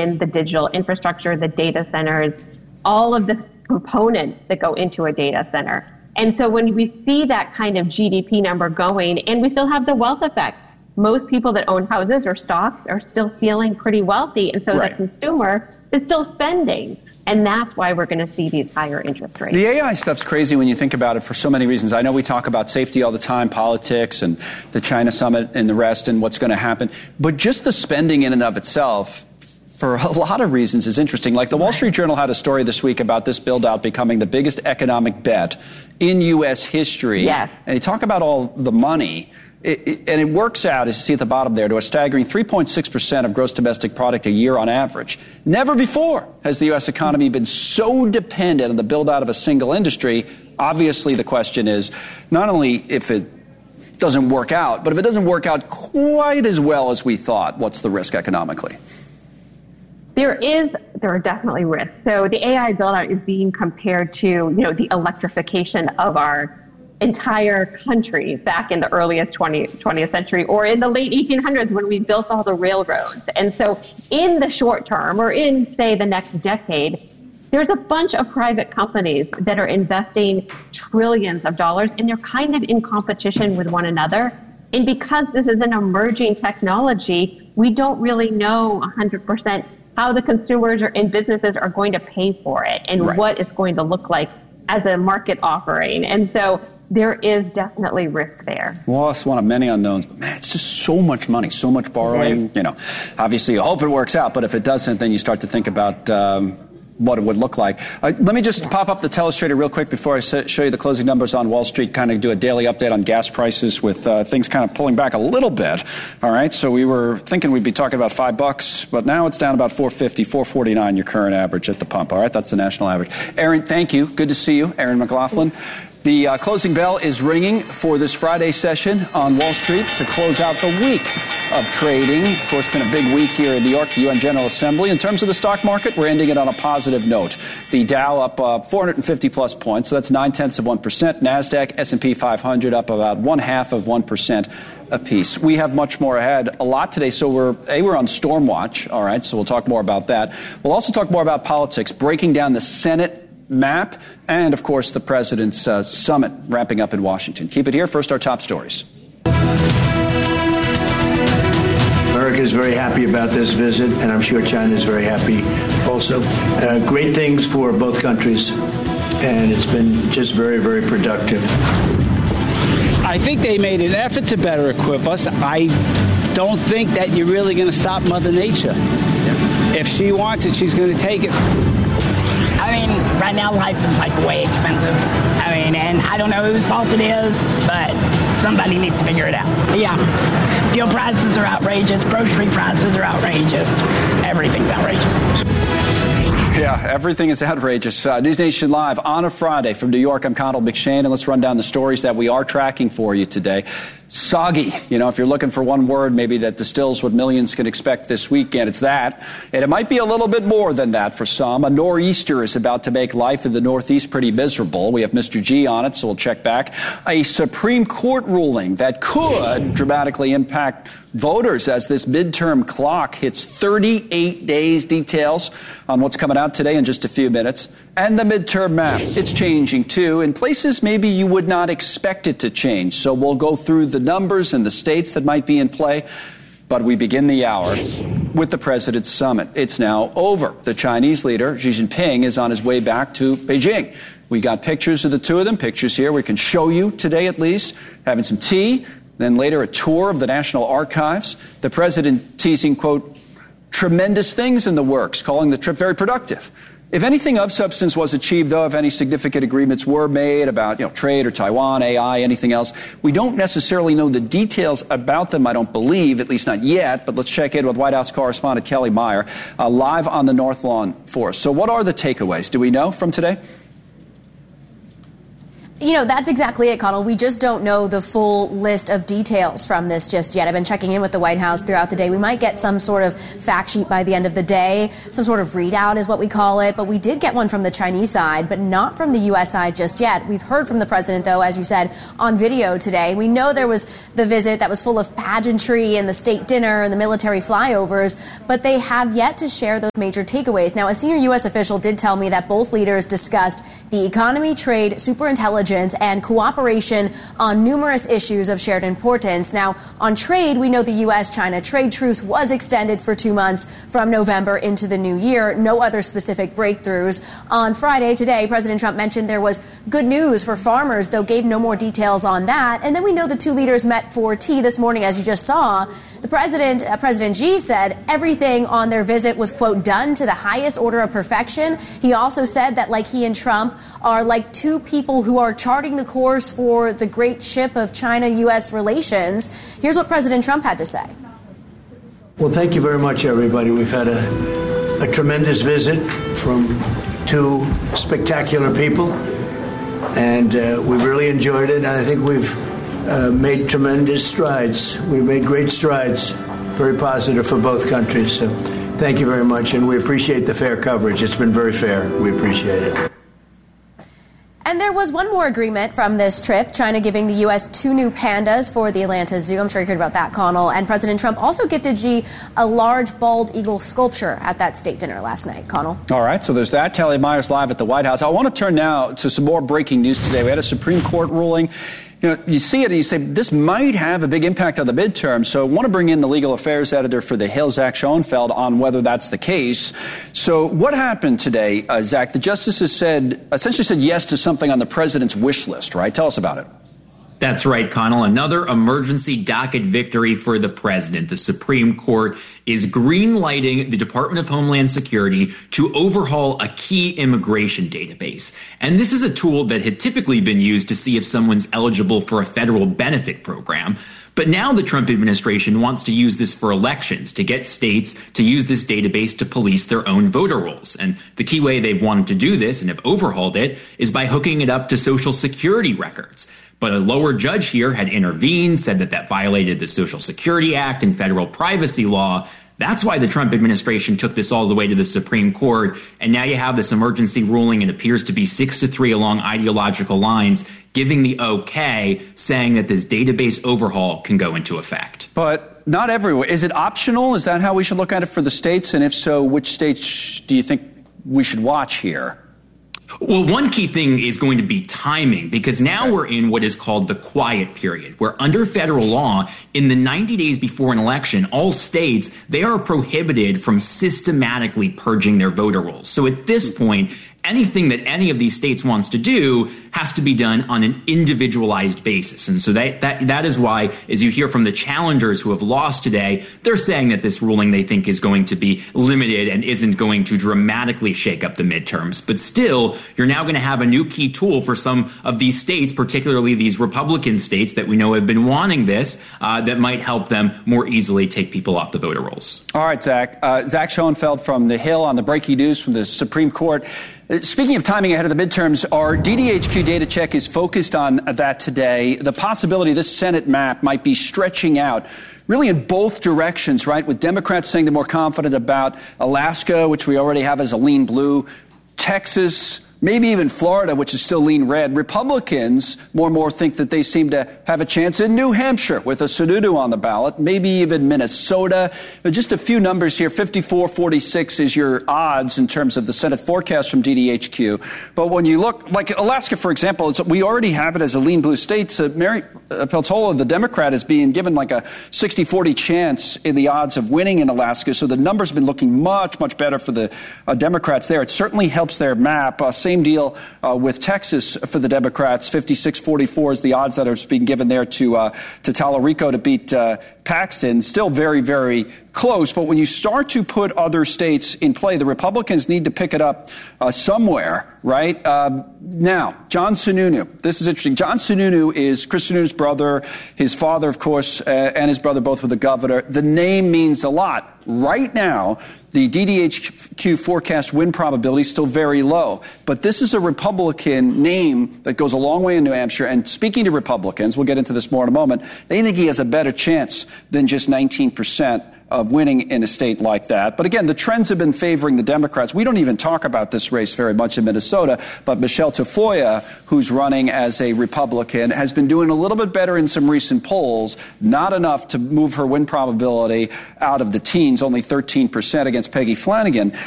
in the digital infrastructure, the data centers, all of the components that go into a data center. And so when we see that kind of GDP number going, and we still have the wealth effect, most people that own houses or stocks are still feeling pretty wealthy. And so the consumer is still spending. And that's why we're going to see these higher interest rates. The AI stuff's crazy when you think about it for so many reasons. I know we talk about safety all the time, politics and the China summit and the rest and what's going to happen. But just the spending in and of itself, for a lot of reasons, is interesting. Like the Wall Street Journal had a story this week about this build-out becoming the biggest economic bet in U.S. history. Yes. And they talk about all the money. And it works out, as you see at the bottom there, to a staggering 3.6% of gross domestic product a year on average. Never before has the U.S. economy been so dependent on the build-out of a single industry. Obviously, the question is not only if it doesn't work out, but if it doesn't work out quite as well as we thought, what's the risk economically? There are definitely risks. So the AI build-out is being compared to, the electrification of our entire country back in the earliest 20th century or in the late 1800s when we built all the railroads. And so in the short term or in, say, the next decade, there's a bunch of private companies that are investing trillions of dollars, and they're kind of in competition with one another. And because this is an emerging technology, we don't really know 100% how the consumers and businesses are going to pay for it and what it's going to look like as a market offering. And so there is definitely risk there. Well, it's one of many unknowns, but man, it's just so much money, so much borrowing. Obviously you hope it works out, but if it doesn't, then you start to think about what it would look like. Let me just pop up the telestrator real quick before I show you the closing numbers on Wall Street, kind of do a daily update on gas prices with things kind of pulling back a little bit. All right, so we were thinking we'd be talking about $5, but now it's down about $4.50, $4.49, your current average at the pump. All right, that's the national average. Aaron, thank you. Good to see you. Aaron McLaughlin. The closing bell is ringing for this Friday session on Wall Street to close out the week of trading. Of course, it's been a big week here in New York, the UN General Assembly. In terms of the stock market, we're ending it on a positive note. The Dow up 450-plus points, so that's 0.9%. NASDAQ, S&P 500 up about 0.5% apiece. We have much more ahead, a lot today, so we're on storm watch, all right, so we'll talk more about that. We'll also talk more about politics, breaking down the Senate map, and, of course, the president's summit wrapping up in Washington. Keep it here. First, our top stories. America is very happy about this visit, and I'm sure China is very happy also. Great things for both countries, and it's been just very, very productive. I think they made an effort to better equip us. I don't think that you're really going to stop Mother Nature. If she wants it, she's going to take it. I mean, right now life is way expensive. And I don't know whose fault it is, but somebody needs to figure it out. Yeah, fuel prices are outrageous. Grocery prices are outrageous. Everything's outrageous. Yeah, everything is outrageous. News Nation Live on a Friday from New York. I'm Connell McShane, and let's run down the stories that we are tracking for you today. Soggy. If you're looking for one word maybe that distills what millions can expect this weekend, it's that. And it might be a little bit more than that for some. A nor'easter is about to make life in the Northeast pretty miserable. We have Mr. G on it, so we'll check back. A Supreme Court ruling that could dramatically impact voters as this midterm clock hits 38 days. Details on what's coming out today in just a few minutes. And the midterm map, it's changing too, in places maybe you would not expect it to change. So we'll go through the numbers and the states that might be in play. But we begin the hour with the President's Summit. It's now over. The Chinese leader, Xi Jinping, is on his way back to Beijing. We got pictures of the two of them, pictures here we can show you today at least, having some tea. Then later, a tour of the National Archives. The president teasing, quote, tremendous things in the works, calling the trip very productive. If anything of substance was achieved, though, if any significant agreements were made about, trade or Taiwan, AI, anything else, we don't necessarily know the details about them, I don't believe, at least not yet. But let's check in with White House correspondent Kelly Meyer, live on the North Lawn for us. So what are the takeaways? Do we know from today? That's exactly it, Connell. We just don't know the full list of details from this just yet. I've been checking in with the White House throughout the day. We might get some sort of fact sheet by the end of the day. Some sort of readout is what we call it. But we did get one from the Chinese side, but not from the U.S. side just yet. We've heard from the president, though, as you said, on video today. We know there was the visit that was full of pageantry and the state dinner and the military flyovers, but they have yet to share those major takeaways. Now, a senior U.S. official did tell me that both leaders discussed the economy, trade, superintelligence, and cooperation on numerous issues of shared importance. Now, on trade, we know the U.S.-China trade truce was extended for 2 months from November into the new year. No other specific breakthroughs. On Friday, today, President Trump mentioned there was good news for farmers, though gave no more details on that. And then we know the two leaders met for tea this morning, as you just saw. The President Xi said everything on their visit was, quote, done to the highest order of perfection. He also said that, like he and Trump, are like two people who are charting the course for the great ship of China-U.S. relations. Here's what President Trump had to say. Well, thank you very much, everybody. We've had a tremendous visit from two spectacular people, and we really enjoyed it. And I think we've made tremendous strides. We've made great strides, very positive for both countries. So thank you very much, and we appreciate the fair coverage. It's been very fair. We appreciate it. And there was one more agreement from this trip, China giving the U.S. 2 new pandas for the Atlanta Zoo. I'm sure you heard about that, Connell. And President Trump also gifted Xi a large bald eagle sculpture at that state dinner last night. Connell. All right, so there's that. Kelly Myers live at the White House. I want to turn now to some more breaking news today. We had a Supreme Court ruling. You see it and you say, this might have a big impact on the midterm. So I want to bring in the legal affairs editor for The Hill, Zach Schoenfeld, on whether that's the case. So what happened today, Zach? The justices essentially said yes to something on the president's wish list, right? Tell us about it. That's right, Connell. Another emergency docket victory for the president. The Supreme Court is green-lighting the Department of Homeland Security to overhaul a key immigration database. And this is a tool that had typically been used to see if someone's eligible for a federal benefit program. But now the Trump administration wants to use this for elections, to get states to use this database to police their own voter rolls. And the key way they've wanted to do this and have overhauled it is by hooking it up to Social Security records. But a lower judge here had intervened, said that violated the Social Security Act and federal privacy law. That's why the Trump administration took this all the way to the Supreme Court. And now you have this emergency ruling. It appears to be 6-3 along ideological lines, giving the okay, saying that this database overhaul can go into effect. But not everywhere. Is it optional? Is that how we should look at it for the states? And if so, which states do you think we should watch here? Well, one key thing is going to be timing, because now we're in what is called the quiet period, where under federal law, in the 90 days before an election, all states, they are prohibited from systematically purging their voter rolls. So at this point, anything that any of these states wants to do has to be done on an individualized basis. And so that is why, as you hear from the challengers who have lost today, they're saying that this ruling they think is going to be limited and isn't going to dramatically shake up the midterms. But still, you're now going to have a new key tool for some of these states, particularly these Republican states that we know have been wanting this, that might help them more easily take people off the voter rolls. All right, Zach. Zach Schoenfeld from The Hill on the breaking news from the Supreme Court. Speaking of timing ahead of the midterms, our DDHQ data check is focused on that today. The possibility this Senate map might be stretching out really in both directions, right? With Democrats saying they're more confident about Alaska, which we already have as a lean blue, Texas, maybe even Florida, which is still lean red. Republicans more and more think that they seem to have a chance in New Hampshire with a Sununu on the ballot, maybe even Minnesota. Just a few numbers here. 54-46 is your odds in terms of the Senate forecast from DDHQ. But when you look, like Alaska, for example, we already have it as a lean blue state. So Mary Peltola, the Democrat, is being given like a 60-40 chance in the odds of winning in Alaska. So the numbers have been looking much, much better for the Democrats there. It certainly helps their map. Same deal with Texas for the Democrats. 56-44 is the odds that are being given there to Tallarico to beat Paxton. Still very, very close. But when you start to put other states in play, the Republicans need to pick it up somewhere, right? Now, John Sununu. This is interesting. John Sununu is Chris Sununu's brother. His father, of course, and his brother both were the governor. The name means a lot. Right now, the DDHQ forecast win probability is still very low. But this is a Republican name that goes a long way in New Hampshire. And speaking to Republicans, we'll get into this more in a moment, they think he has a better chance than just 19% of winning in a state like that. But again, the trends have been favoring the Democrats. We don't even talk about this race very much in Minnesota, but Michelle Tafoya, who's running as a Republican, has been doing a little bit better in some recent polls, not enough to move her win probability out of the teens, only 13% against Peggy Flanagan.